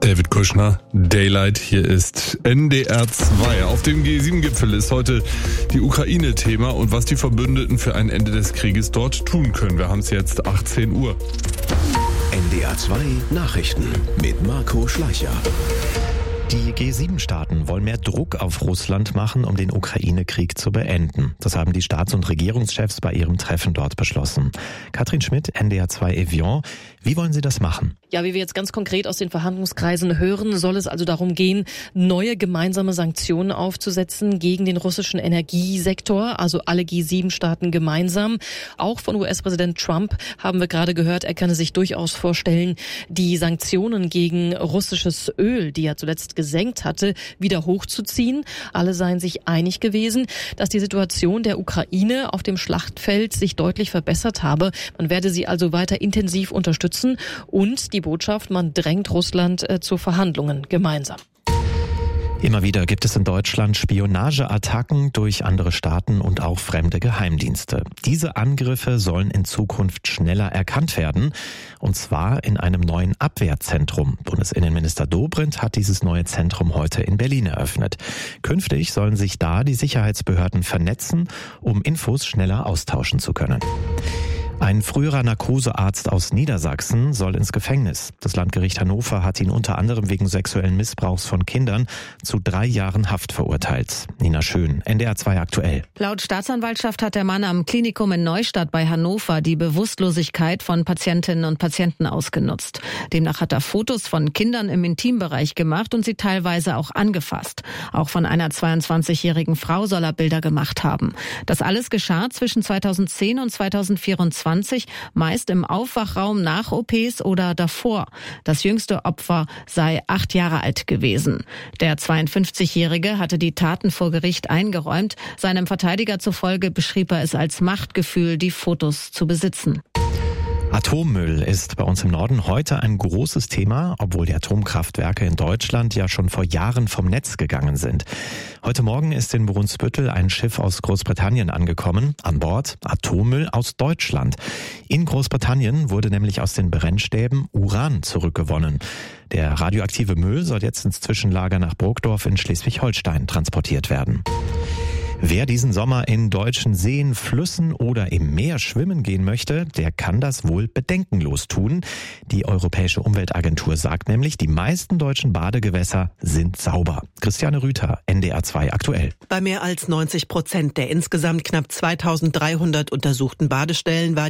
David Kushner, Daylight, hier ist NDR 2. Auf dem G7-Gipfel ist heute die Ukraine Thema und was die Verbündeten für ein Ende des Krieges dort tun können. Wir haben es jetzt 18 Uhr. NDR 2 Nachrichten mit Marco Schleicher. Die G7-Staaten wollen mehr Druck auf Russland machen, um den Ukraine-Krieg zu beenden. Das haben die Staats- und Regierungschefs bei ihrem Treffen dort beschlossen. Katrin Schmidt, NDR 2 Evian. Wie wollen Sie das machen? Ja, wie wir jetzt ganz konkret aus den Verhandlungskreisen hören, soll es also darum gehen, neue gemeinsame Sanktionen aufzusetzen gegen den russischen Energiesektor, also alle G7-Staaten gemeinsam. Auch von US-Präsident Trump haben wir gerade gehört, er könne sich durchaus vorstellen, die Sanktionen gegen russisches Öl, die er zuletzt gesenkt hatte, wieder hochzuziehen. Alle seien sich einig gewesen, dass die Situation der Ukraine auf dem Schlachtfeld sich deutlich verbessert habe. Man werde sie also weiter intensiv unterstützen und die Botschaft, man drängt Russland zu Verhandlungen gemeinsam. Immer wieder gibt es in Deutschland Spionageattacken durch andere Staaten und auch fremde Geheimdienste. Diese Angriffe sollen in Zukunft schneller erkannt werden, und zwar in einem neuen Abwehrzentrum. Bundesinnenminister Dobrindt hat dieses neue Zentrum heute in Berlin eröffnet. Künftig sollen sich da die Sicherheitsbehörden vernetzen, um Infos schneller austauschen zu können. Ein früherer Narkosearzt aus Niedersachsen soll ins Gefängnis. Das Landgericht Hannover hat ihn unter anderem wegen sexuellen Missbrauchs von Kindern zu 3 Jahren Haft verurteilt. Nina Schön, NDR 2 aktuell. Laut Staatsanwaltschaft hat der Mann am Klinikum in Neustadt bei Hannover die Bewusstlosigkeit von Patientinnen und Patienten ausgenutzt. Demnach hat er Fotos von Kindern im Intimbereich gemacht und sie teilweise auch angefasst. Auch von einer 22-jährigen Frau soll er Bilder gemacht haben. Das alles geschah zwischen 2010 und 2024. Meist im Aufwachraum nach OPs oder davor. Das jüngste Opfer sei 8 Jahre alt gewesen. Der 52-Jährige hatte die Taten vor Gericht eingeräumt. Seinem Verteidiger zufolge beschrieb er es als Machtgefühl, die Fotos zu besitzen. Atommüll ist bei uns im Norden heute ein großes Thema, obwohl die Atomkraftwerke in Deutschland ja schon vor Jahren vom Netz gegangen sind. Heute Morgen ist in Brunsbüttel ein Schiff aus Großbritannien angekommen. An Bord Atommüll aus Deutschland. In Großbritannien wurde nämlich aus den Brennstäben Uran zurückgewonnen. Der radioaktive Müll soll jetzt ins Zwischenlager nach Burgdorf in Schleswig-Holstein transportiert werden. Wer diesen Sommer in deutschen Seen, Flüssen oder im Meer schwimmen gehen möchte, der kann das wohl bedenkenlos tun. Die Europäische Umweltagentur sagt nämlich, die meisten deutschen Badegewässer sind sauber. Christiane Rüther, NDR 2 aktuell. Bei mehr als 90% der insgesamt knapp 2300 untersuchten Badestellen war